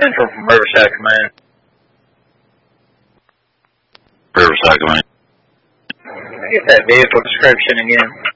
Central from Riverside Command. Riverside Command. Can I get that vehicle description again?